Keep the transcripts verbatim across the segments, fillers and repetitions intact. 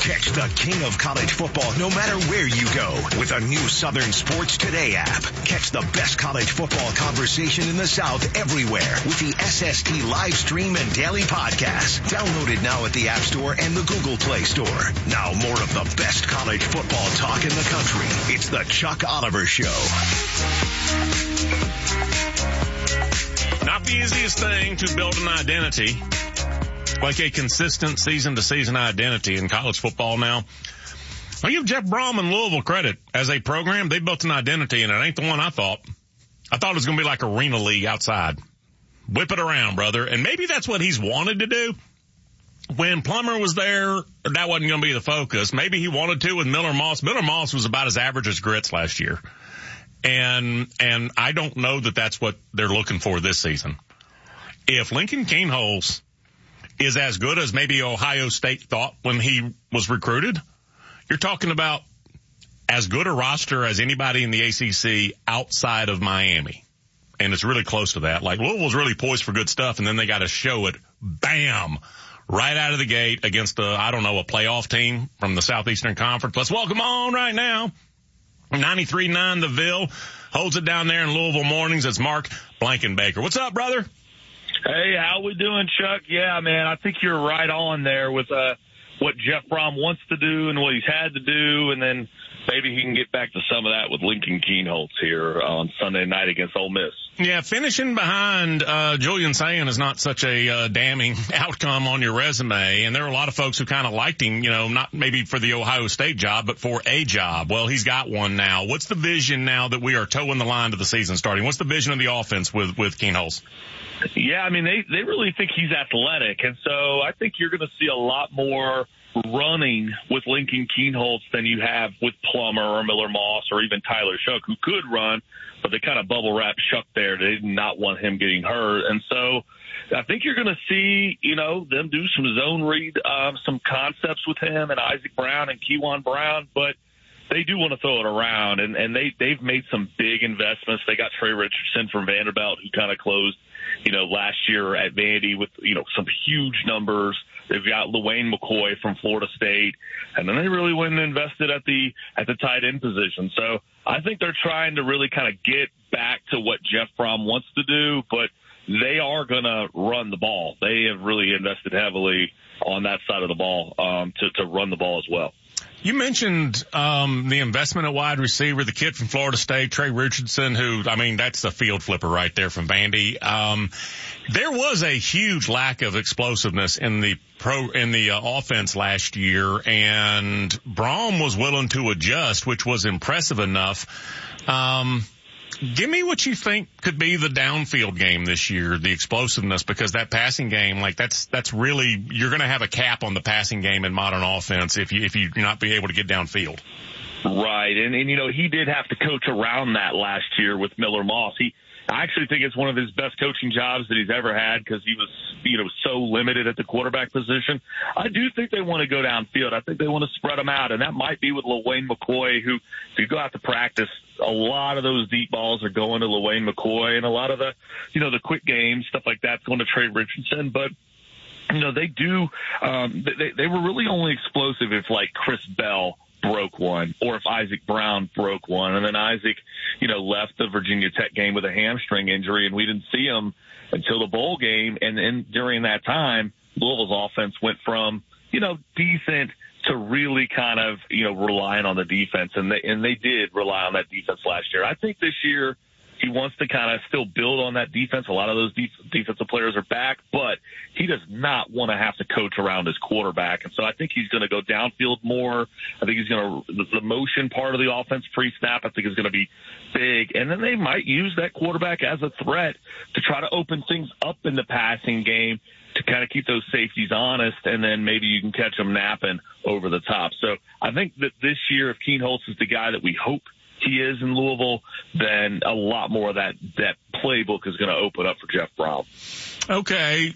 Catch the king of college football no matter where you go with a new Southern Sports Today app. Catch the best college football conversation in the South everywhere with the S S T live stream and daily podcast. Download it now at the App Store and the Google Play Store. Now more of the best college football talk in the country. It's the Chuck Oliver Show. Not the easiest thing to build an identity, like a consistent season-to-season identity in college football now. I give Jeff Brom and Louisville credit. As a program, they built an identity, and it ain't the one I thought. I thought it was going to be like Arena League outside. Whip it around, brother. And maybe that's what he's wanted to do. When Plummer was there, that wasn't going to be the focus. Maybe he wanted to with Miller Moss. Miller Moss was about as average as Grits last year. And, and I don't know that that's what they're looking for this season. If Lincoln Kienholz is as good as maybe Ohio State thought when he was recruited, you're talking about as good a roster as anybody in the A C C outside of Miami. And it's really close to that. Like Louisville's really poised for good stuff, and then they got to show it, bam, right out of the gate against a, I don't know, a playoff team from the Southeastern Conference. Let's welcome on right now. ninety-three point nine The Ville holds it down there in Louisville mornings. It's Mark Blankenbaker. What's up, brother? Hey, how we doing, Chuck? Yeah, man, I think you're right on there with uh, what Jeff Brom wants to do and what he's had to do, and then maybe he can get back to some of that with Lincoln Kienholz here on Sunday night against Ole Miss. Yeah, finishing behind uh Julian Sayin is not such a uh, damning outcome on your resume, and there are a lot of folks who kind of liked him, you know, not maybe for the Ohio State job, but for a job. Well, he's got one now. What's the vision now that we are towing the line to the season starting? What's the vision of the offense with, with Kienholz? Yeah, I mean, they, they really think he's athletic, and so I think you're going to see a lot more running with Lincoln Kienholz than you have with Plummer or Miller Moss or even Tyler Shough, who could run, but they kind of bubble wrap Shough there. They did not want him getting hurt. And so I think you're going to see, you know, them do some zone read, um, some concepts with him and Isaac Brown and Kewan Brown, but they do want to throw it around, and, and they, they've made some big investments. They got Trey Richardson from Vanderbilt, who kind of closed, you know, last year at Vandy with, you know, some huge numbers. They've got LaWayne McCoy from Florida State, and then they really went and invested at the at the tight end position. So I think they're trying to really kind of get back to what Jeff Brom wants to do, but they are going to run the ball. They have really invested heavily on that side of the ball um, to, to run the ball as well. You mentioned um the investment at wide receiver, the kid from Florida State, Trey Richardson, who, I mean, that's a field flipper right there from Vandy. Um, there was a huge lack of explosiveness in the pro in the uh, offense last year, and Brom was willing to adjust, which was impressive enough. Um, give me what you think could be the downfield game this year, the explosiveness, because that passing game, like that's that's really, you're going to have a cap on the passing game in modern offense if you if you not be able to get downfield. Right, and and you know he did have to coach around that last year with Miller Moss. He, I actually think it's one of his best coaching jobs that he's ever had because he was, you know, so limited at the quarterback position. I do think they want to go downfield. I think they want to spread them out, and that might be with LaWayne McCoy, who, if you go out to practice, a lot of those deep balls are going to LaWayne McCoy, and a lot of the, you know, the quick games, stuff like that's going to Trey Richardson. But, you know, they do, um, they, they were really only explosive if, like, Chris Bell broke one, or if Isaac Brown broke one, and then Isaac, you know, left the Virginia Tech game with a hamstring injury, and we didn't see him until the bowl game. And then during that time, Louisville's offense went from, you know, decent to really kind of, you know, relying on the defense, and they and they did rely on that defense last year. I think this year he wants to kind of still build on that defense. A lot of those def- defensive players are back, but he does not want to have to coach around his quarterback. And so I think he's going to go downfield more. I think he's going to, the motion part of the offense pre-snap, I think is going to be big. And then they might use that quarterback as a threat to try to open things up in the passing game to kind of keep those safeties honest, and then maybe you can catch them napping over the top. So I think that this year, if Kienholz is the guy that we hope he is in Louisville, then a lot more of that, that playbook is going to open up for Jeff Brom. Okay,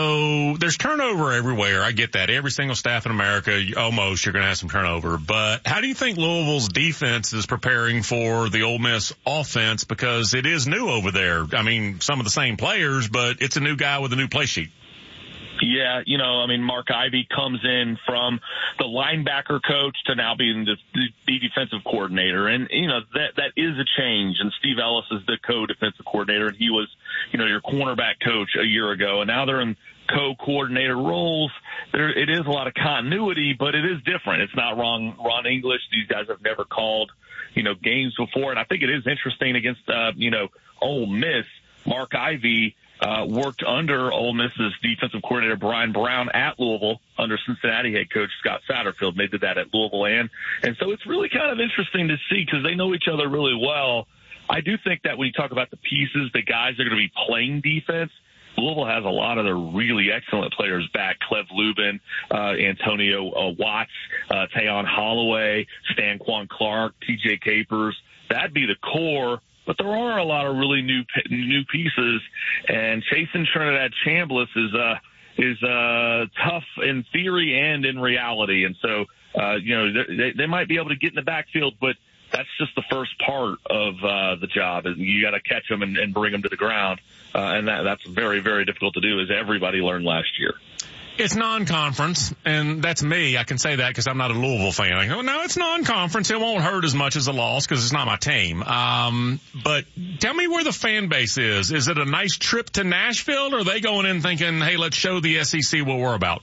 so there's turnover everywhere. I get that. Every single staff in America, almost, you're going to have some turnover. But how do you think Louisville's defense is preparing for the Ole Miss offense? Because it is new over there. I mean, some of the same players, but it's a new guy with a new play sheet. Yeah, you know, I mean, Mark Ivy comes in from the linebacker coach to now being the, the defensive coordinator. And, you know, that that is a change. And Steve Ellis is the co-defensive coordinator, and he was, you know, your cornerback coach a year ago. And now they're in co-coordinator roles. There, it is a lot of continuity, but it is different. It's not Ron, Ron English. These guys have never called, you know, games before. And I think it is interesting against, uh, you know, Ole Miss. Mark Ivy Uh, worked under Ole Miss's defensive coordinator Brian Brown at Louisville under Cincinnati head coach Scott Satterfield. They did that at Louisville, and and so it's really kind of interesting to see because they know each other really well. I do think that when you talk about the pieces, the guys that are going to be playing defense, Louisville has a lot of their really excellent players back. Clev Lubin, uh, Antonio uh, Watts, uh, Tayon Holloway, Stanquan Clark, T J Capers. That'd be the core. But there are a lot of really new new pieces, and chasing Trinidad Chambliss is uh, is uh, tough in theory and in reality. And so, uh, you know, they, they might be able to get in the backfield, but that's just the first part of uh, the job. You got to catch them and, and bring them to the ground, uh, and that, that's very, very difficult to do, as everybody learned last year. It's non-conference, and that's me. I can say that because I'm not a Louisville fan. I go, no, it's non-conference. It won't hurt as much as a loss because it's not my team. Um, but tell me where the fan base is. Is it a nice trip to Nashville, or are they going in thinking, hey, let's show the S E C what we're about?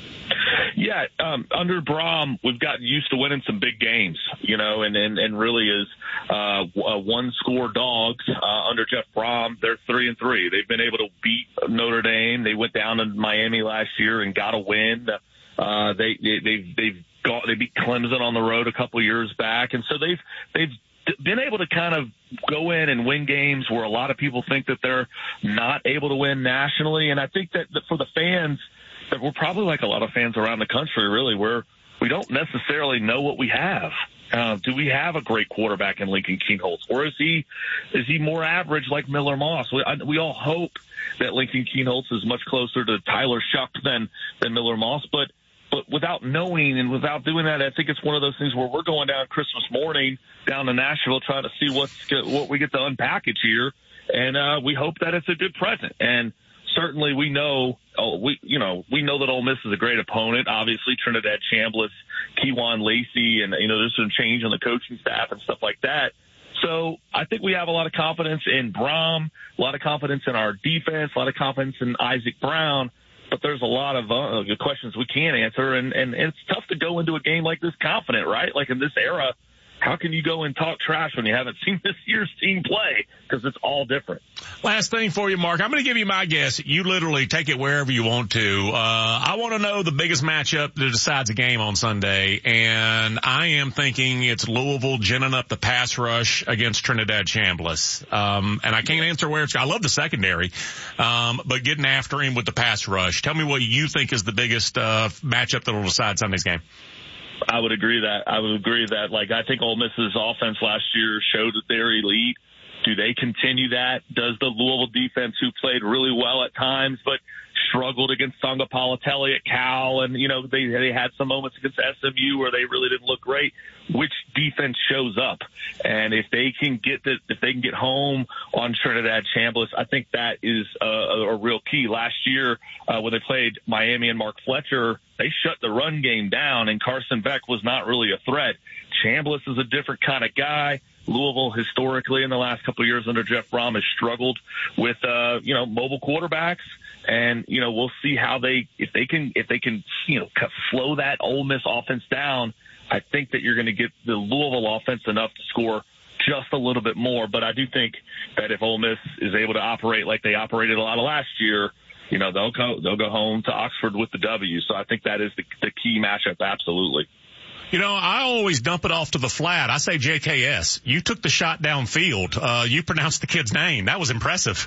Yeah, um, under Brom, we've gotten used to winning some big games, you know, and, and, and really is uh, one-score dogs uh, under Jeff Brom. They're three and three. They've been able to beat Notre Dame. They went down to Miami last year and got a win. Uh, they, they they've they've got they beat Clemson on the road a couple years back, and so they've they've been able to kind of go in and win games where a lot of people think that they're not able to win nationally. And I think that for the fans, that we're probably like a lot of fans around the country, really, where we don't necessarily know what we have. Uh, do we have a great quarterback in Lincoln Kienholz, or is he is he more average like Miller Moss? We, I, we all hope that Lincoln Kienholz is much closer to Tyler Shuck than than Miller Moss, but but without knowing and without doing that, I think it's one of those things where we're going down Christmas morning down to Nashville trying to see what's what we get to unpackage here, and uh, we hope that it's a good present. And certainly we know, oh, we you know, we know that Ole Miss is a great opponent. Obviously, Trinidad Chambliss, Kewan Lacey, and, you know, there's some change on the coaching staff and stuff like that. So I think we have a lot of confidence in Brom, a lot of confidence in our defense, a lot of confidence in Isaac Brown. But there's a lot of uh, questions we can't answer, and, and, and it's tough to go into a game like this confident, right? Like in this era, how can you go and talk trash when you haven't seen this year's team play? Because it's all different. Last thing for you, Mark. I'm going to give you my guess. You literally take it wherever you want to. Uh, I want to know the biggest matchup that decides a game on Sunday, and I am thinking it's Louisville ginning up the pass rush against Trinidad Chambliss. Um, and I can't answer where it's – I love the secondary, um, but getting after him with the pass rush. Tell me what you think is the biggest uh, matchup that will decide Sunday's game. I would agree that. I would agree that. Like, I think Ole Miss's offense last year showed that they're elite. Do they continue that? Does the Louisville defense, who played really well at times but struggled against Songa Palatelli at Cal, and, you know, they they had some moments against S M U where they really didn't look great. Which defense shows up? And if they can get the, if they can get home on Trinidad Chambliss, I think that is a, a real key. Last year, uh, when they played Miami and Mark Fletcher, they shut the run game down, and Carson Beck was not really a threat. Chambliss is a different kind of guy. Louisville, historically, in the last couple of years under Jeff Brom, has struggled with, uh, you know, mobile quarterbacks. And, you know, we'll see how they, if they can, if they can, you know, slow that Ole Miss offense down. I think that you're going to get the Louisville offense enough to score just a little bit more. But I do think that if Ole Miss is able to operate like they operated a lot of last year, you know, they'll go, they'll go home to Oxford with the W. So I think that is the, the key matchup. Absolutely. You know, I always dump it off to the flat. I say J K S. You took the shot downfield. Uh, you pronounced the kid's name. That was impressive.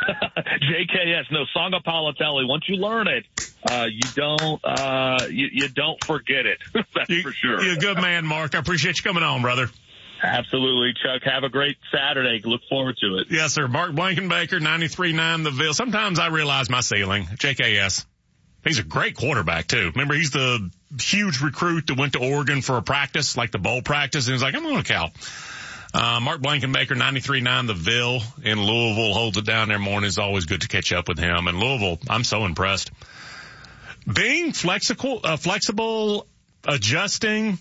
J K S. No, Songa Palatelli. Once you learn it, uh, you don't, uh, you, you don't forget it. That's you, for sure. You're a good man, Mark. I appreciate you coming on, brother. Absolutely, Chuck. Have a great Saturday. Look forward to it. Yes, sir. Mark Blankenbaker, ninety-three point nine The Ville. Sometimes I realize my ceiling. J K S. He's a great quarterback, too. Remember, he's the huge recruit that went to Oregon for a practice, like the bowl practice, and he's like, I'm going to Cal. Uh, Mark Blankenbaker, ninety-three point nine The Ville in Louisville, holds it down there morning. It's always good to catch up with him. And Louisville, I'm so impressed. being flexible, uh, flexible, adjusting,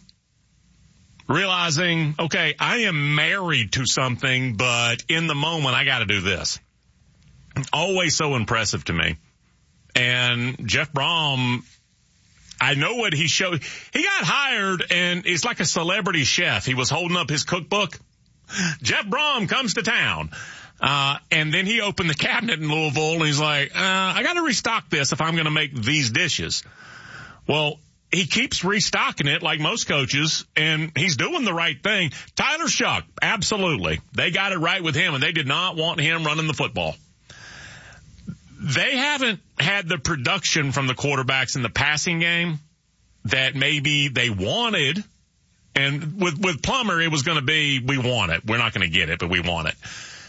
realizing, okay, I am married to something, but in the moment I got to do this. Always so impressive to me. And Jeff Brom, I know what he showed. He got hired, and it's like a celebrity chef. He was holding up his cookbook. Jeff Brom comes to town. Uh, and then he opened the cabinet in Louisville, and he's like, uh, I got to restock this if I'm going to make these dishes. Well, he keeps restocking it like most coaches, and he's doing the right thing. Tyler Shough, absolutely. They got it right with him, and they did not want him running the football. They haven't had the production from the quarterbacks in the passing game that maybe they wanted. And with, with Plummer, it was going to be, we want it. We're not going to get it, but we want it.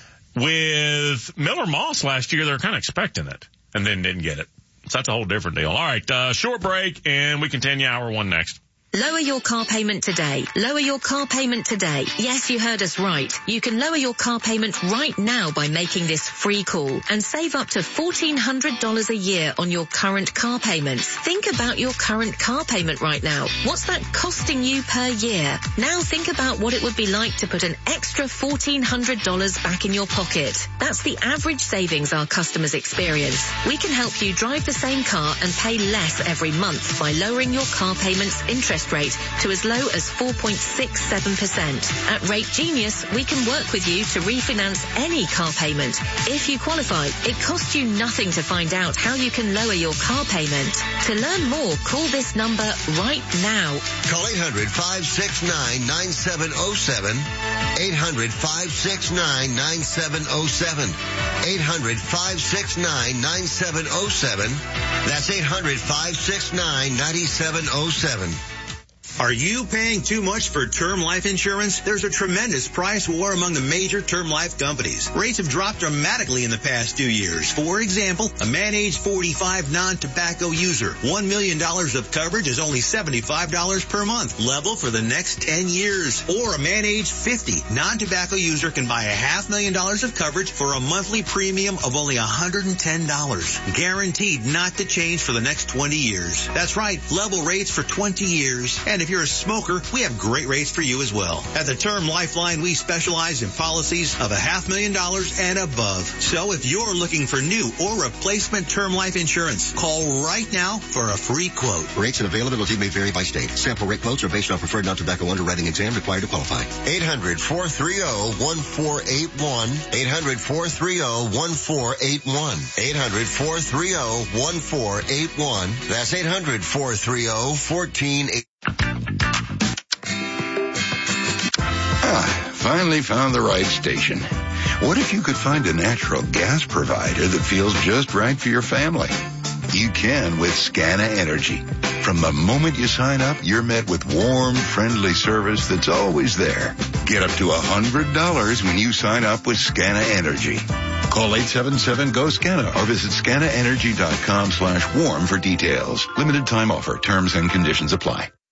With Miller Moss last year, they were kind of expecting it and then didn't get it. So that's a whole different deal. All right, uh, short break, and we continue hour one next. Lower your car payment today. Lower your car payment today. Yes, you heard us right. You can lower your car payment right now by making this free call and save up to fourteen hundred dollars a year on your current car payments. Think about your current car payment right now. What's that costing you per year? Now think about what it would be like to put an extra fourteen hundred dollars back in your pocket. That's the average savings our customers experience. We can help you drive the same car and pay less every month by lowering your car payment's interest rate to as low as four point six seven percent. At Rate Genius, we can work with you to refinance any car payment. If you qualify, it costs you nothing to find out how you can lower your car payment. To learn more, call this number right now. Call eight hundred, five six nine, nine seven zero seven. eight hundred, five six nine, nine seven zero seven. eight hundred, five six nine, nine seven zero seven. That's eight hundred, five six nine, nine seven zero seven. Are you paying too much for term life insurance? There's a tremendous price war among the major term life companies. Rates have dropped dramatically in the past two years. For example, a man age forty-five non-tobacco user, one million dollars of coverage is only seventy-five dollars per month, level for the next ten years. Or a man age fifty non-tobacco user can buy a half million dollars of coverage for a monthly premium of only one hundred ten dollars. Guaranteed not to change for the next twenty years. That's right, level rates for twenty years. And if you're a smoker, we have great rates for you as well. At the Term Lifeline, we specialize in policies of a half million dollars and above. So if you're looking for new or replacement term life insurance, call right now for a free quote. Rates and availability may vary by state. Sample rate quotes are based on preferred non-tobacco underwriting exam required to qualify. eight hundred, four three zero, one four eight one. eight hundred, four three zero, one four eight one. eight hundred, four three zero, one four eight one. That's eight hundred, four three zero, one four eight one. Ah, finally found the right station. What if you could find a natural gas provider that feels just right for your family? You can with Scana Energy. From the moment you sign up, you're met with warm, friendly service that's always there. Get up to one hundred dollars when you sign up with Scana Energy. Call eight seven seven, G O, SCANA or visit scana energy dot com slash warm for details. Limited time offer. Terms and conditions apply.